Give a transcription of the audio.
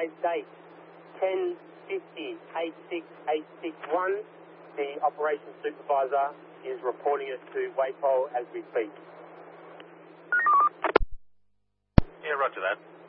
today's date, 10:50-86861. The operations supervisor is reporting it to WAPO as we speak. Yeah, roger that.